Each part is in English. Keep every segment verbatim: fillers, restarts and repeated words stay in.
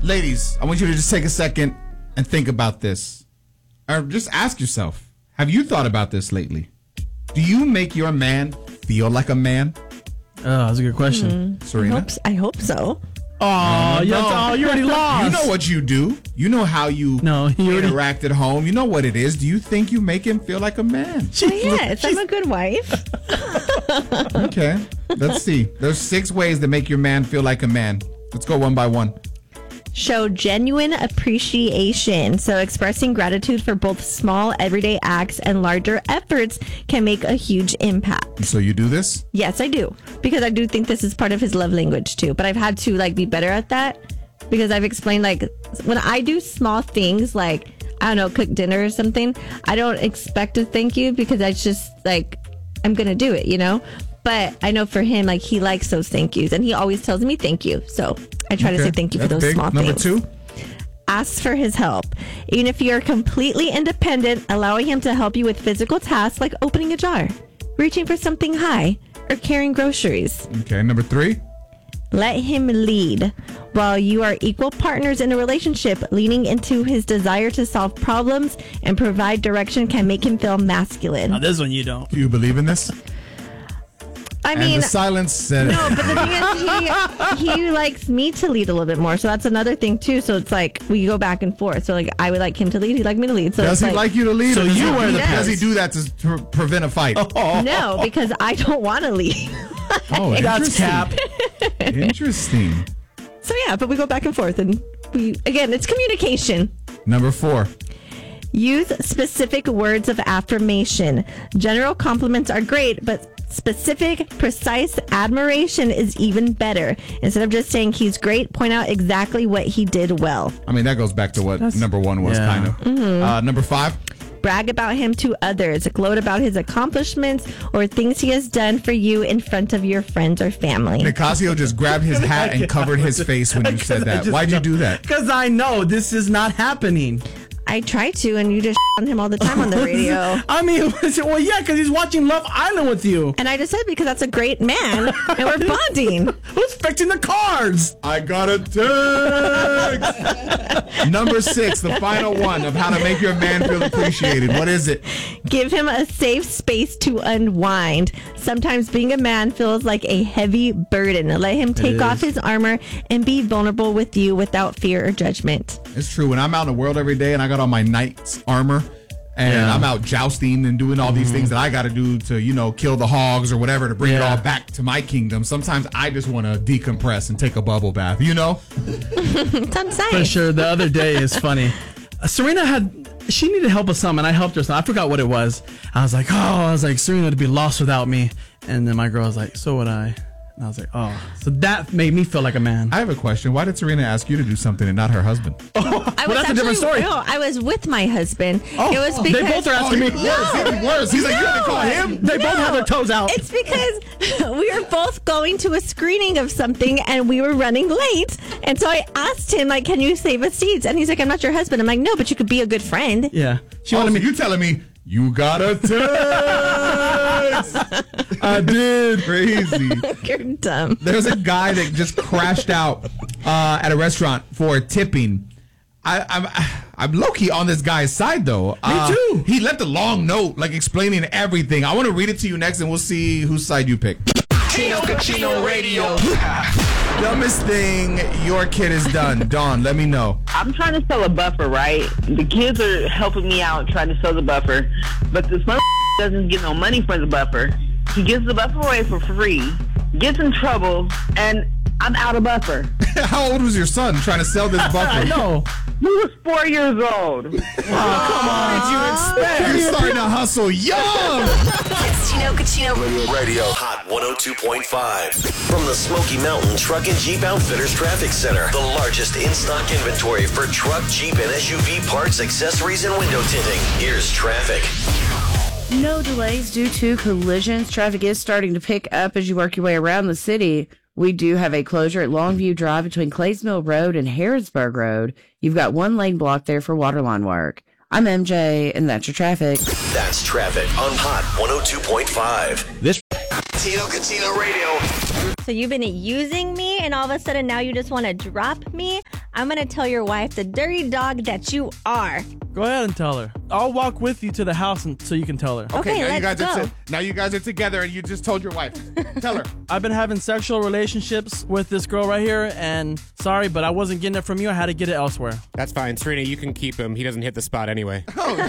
ladies, I want you to just take a second and think about this. Or just ask yourself, have you thought about this lately? Do you make your man feel like a man? Oh, that's a good question. Mm, Serena? I hope, so. I hope so. Oh, you, oh, you already lost. You know what you do. You know how you no, you interact already... at home. You know what it is. Do you think you make him feel like a man? Oh, yes, I'm a good wife. Okay, let's see. There's six ways to make your man feel like a man. Let's go one by one. Show genuine appreciation. So expressing gratitude for both small everyday acts and larger efforts can make a huge impact. So you do this? Yes, I do. Because I do think this is part of his love language too. But I've had to like be better at that because I've explained like when I do small things like, I don't know, cook dinner or something, I don't expect a thank you because I just like, I'm going to do it, you know? But I know for him, like, he likes those thank yous. And he always tells me thank you. So I try okay. to say thank you That's for those big. small Number things. Number two? Ask for his help. Even if you're completely independent, allowing him to help you with physical tasks like opening a jar, reaching for something high, or carrying groceries. Okay, number three? Let him lead. While you are equal partners in a relationship, leaning into his desire to solve problems and provide direction can make him feel masculine. Now, this one you don't. Do you believe in this? I mean, and the silence said no, but the thing is, he, he likes me to lead a little bit more. So that's another thing too. So it's like we go back and forth. So like I would like him to lead, he'd like me to lead. So does he like, like you to lead? So or you are the does he do that to pre- prevent a fight? Oh. No, because I don't want to lead. Oh, that's cap. Interesting. So yeah, but we go back and forth, and we again, it's communication. Number four. Use specific words of affirmation. General compliments are great, but specific, precise admiration is even better. Instead of just saying he's great, point out exactly what he did well. I mean, that goes back to what That's, number one was, yeah. kind of. Mm-hmm. Uh, number five. Brag about him to others. Gloat about his accomplishments or things he has done for you in front of your friends or family. Nicasio just grabbed his hat and covered his face when you said that. Why'd you do that? Because I know this is not happening. I try to, and you just on him all the time on the radio. I mean, well, yeah, because he's watching Love Island with you. And I just said because that's a great man, and we're bonding. Who's fixing the cars? I got a text. Number six, the final one of how to make your man feel appreciated. What is it? Give him a safe space to unwind. Sometimes being a man feels like a heavy burden. Let him take off his armor and be vulnerable with you without fear or judgment. It's true. When I'm out in the world every day and I got on my knight's armor and yeah. I'm out jousting and doing all these mm-hmm. things that I got to do to, you know, kill the hogs or whatever to bring yeah. it all back to my kingdom. Sometimes I just want to decompress and take a bubble bath, you know? Sounds nice. For sure. The other day is funny. Uh, Serena had, she needed help with something and I helped her. So I forgot what it was. I was like, oh, I was like, Serena would be lost without me. And then my girl was like, so would I. And I was like, oh. So that made me feel like a man. I have a question. Why did Serena ask you to do something and not her husband? Oh, well, that's actually, a different story. No, I was with my husband. Oh, it was because they both are asking oh, me. Worse, even worse. He's no. like, you have to call him? They no. both have their toes out. It's because we were both going to a screening of something and we were running late. And so I asked him, like, can you save us seats? And he's like, I'm not your husband. I'm like, no, but you could be a good friend. Yeah. She oh, wanted so me. You telling me you got a text? I did. Crazy. You're dumb. There's a guy that just crashed out uh, at a restaurant for tipping. I, I'm I'm low-key on this guy's side, though. Me uh, too. He left a long note, like, explaining everything. I want to read it to you next, and we'll see whose side you pick. Chino Cucino Radio. Dumbest thing your kid has done. Dawn, let me know. I'm trying to sell a buffer, right? The kids are helping me out trying to sell the buffer, but this mother doesn't get no money for the buffer. He gives the buffer away for free, gets in trouble, and I'm out of buffer. How old was your son trying to sell this buffer? No. He was four years old. Oh, come on. What did you expect? You're starting to hustle young. It's Chino Cucino Radio. Hot one oh two point five. From the Smoky Mountain Truck and Jeep Outfitters Traffic Center. The largest in-stock inventory for truck, Jeep, and S U V parts, accessories, and window tinting. Here's traffic. No delays due to collisions. Traffic is starting to pick up as you work your way around the city. We do have a closure at Longview Drive between Clays Mill Road and Harrisburg Road. You've got one lane blocked there for waterline work. I'm M J, and that's your traffic. That's traffic on Hot one oh two point five. This Chino Cucino Radio. So you've been using me, and all of a sudden now you just want to drop me? I'm going to tell your wife the dirty dog that you are. Go ahead and tell her. I'll walk with you to the house and, so you can tell her. Okay, Okay, now you let's guys are go. t- now you guys are together and you just told your wife. Tell her. I've been having sexual relationships with this girl right here, and sorry, but I wasn't getting it from you. I had to get it elsewhere. That's fine. Serena, you can keep him. He doesn't hit the spot anyway.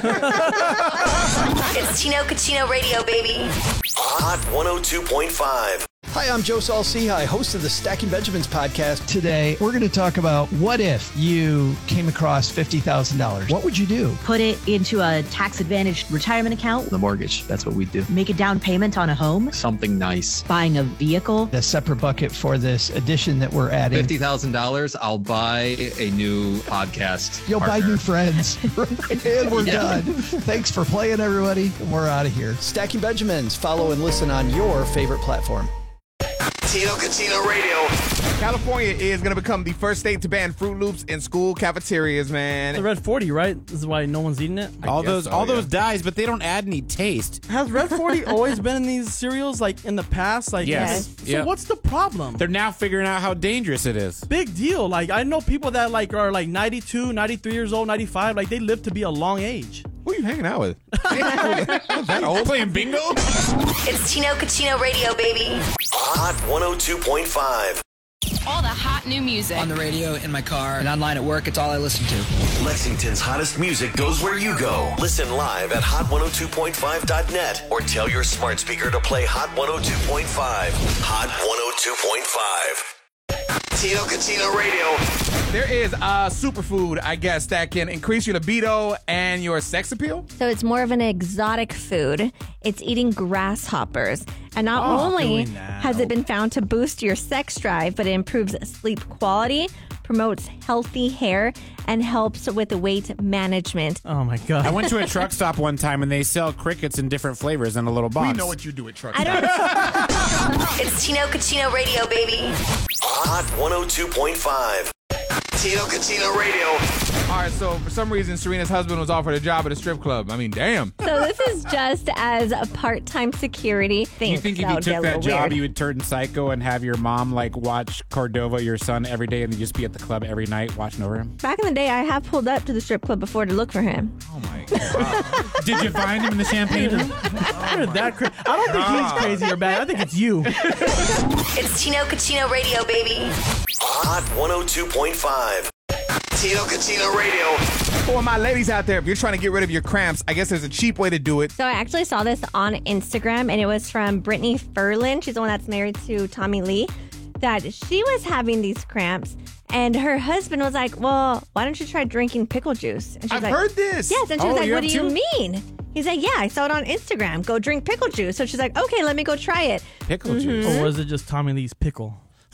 It's Tino Cucino Radio, baby. Hot one oh two point five. Hi, I'm Joe Saul-Sehy, host of the Stacking Benjamins podcast. Today, we're going to talk about what if you came across fifty thousand dollars? What would you do? Put it into a tax-advantaged retirement account. The mortgage, that's what we do. Make a down payment on a home. Something nice. Buying a vehicle. A separate bucket for this edition that we're adding. fifty thousand dollars, I'll buy a new podcast. You'll partner. buy new friends. And we're done. Thanks for playing, everybody. We're out of here. Stacking Benjamins. Follow and listen on your favorite platform. Tino Cucino Radio. California is going to become the first state to ban Fruit Loops in school cafeterias, man. The Red forty, right? This is why no one's eating it. all guess those, so, all yeah. those dyes, but they don't add any taste. Has Red forty always been in these cereals, like in the past? Like, Yes. So Yep. what's the problem? They're now figuring out how dangerous it is. Big deal. Like, I know people that like are like ninety-two, ninety-three years old, ninety-five. Like, they live to be a long age. Who are you hanging out with? That old? Playing bingo? It's Tino Cucino Radio, baby. Hot one oh two point five. All the hot new music. On the radio, in my car, and online at work, it's all I listen to. Lexington's hottest music goes where you go. Listen live at hot one oh two point five dot net or tell your smart speaker to play Hot one oh two point five. Hot one oh two point five. Tino Cucino Radio. There is a superfood, I guess, that can increase your libido and your sex appeal. So it's more of an exotic food. It's eating grasshoppers. And not Oh, only doing that. has it been found to boost your sex drive, but it improves sleep quality, promotes healthy hair, and helps with weight management. Oh my god. I went to a truck stop one time and they sell crickets in different flavors in a little box. We know what you do at truck I stops. don't It's Tino Cucino Radio, baby. Hot one oh two point five. Tino Cucino Radio. All right, so for some reason, Serena's husband was offered a job at a strip club. I mean, damn. So this is just as a part-time security. Do you think if you took that job, you would turn psycho and have your mom like watch Cordova, your son, every day, and then just be at the club every night watching over him? Back in the day, I have pulled up to the strip club before to look for him. Oh my god. Did you find him in the champagne room? You're that cra- I don't think he's crazy or bad. I think it's you. It's Tino Cucino Radio, baby. Hot one oh two point five. Tino Cucino Radio. For my ladies out there, if you're trying to get rid of your cramps, I guess there's a cheap way to do it. So I actually saw this on Instagram, and it was from Brittany Ferlin. She's the one that's married to Tommy Lee. That she was having these cramps, and her husband was like, "Well, why don't you try drinking pickle juice?" And she's I've like, heard this. Yes, and she was Oh, like, you "What do have you too? mean?" He's like, "Yeah, I saw it on Instagram. Go drink pickle juice." So she's like, "Okay, let me go try it." Pickle juice. Or was it just Tommy Lee's pickle?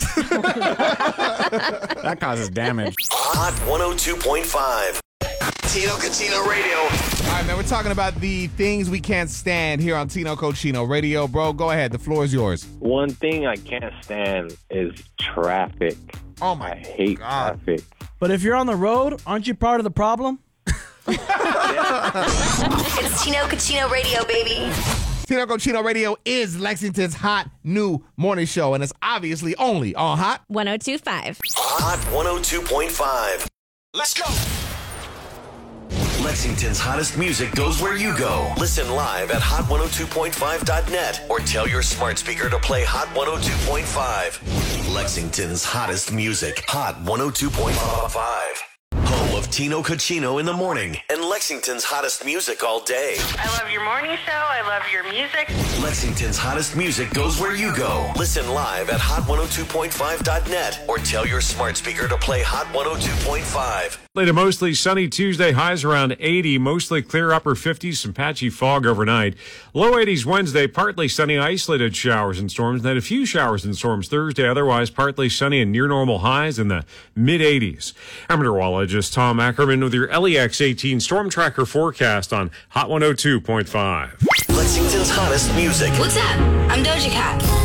That causes damage. Hot one oh two point five. Tino Cucino Radio. All right, man, we're talking about the things we can't stand here on Tino Cucino Radio. Bro, go ahead. The floor is yours. One thing I can't stand is traffic. Oh, my I hate God. traffic. But if you're on the road, aren't you part of the problem? It's Tino Cucino Radio, baby. Tino Cucino Radio is Lexington's hot new morning show, and it's obviously only on Hot one oh two point five. Hot one oh two point five. Let's go. Lexington's hottest music goes where you go. Listen live at hot one oh two point five dot net or tell your smart speaker to play Hot one oh two point five. Lexington's hottest music. Hot one oh two point five. Home of Tino Cucino in the morning and Lexington's hottest music all day. I love your morning show. I love your music. Lexington's hottest music goes where you go. Listen live at hot one oh two point five dot net or tell your smart speaker to play Hot one oh two point five. Late to mostly sunny Tuesday, highs around eighty, mostly clear upper fifties, some patchy fog overnight. Low eighties Wednesday, partly sunny, isolated showers and storms, then a few showers and storms Thursday, otherwise partly sunny and near normal highs in the mid eighties. I'm meteorologist Tom Ackerman with your L E X eighteen Storm Tracker forecast on Hot one oh two point five. Lexington's hottest music. What's up? I'm Doja Cat.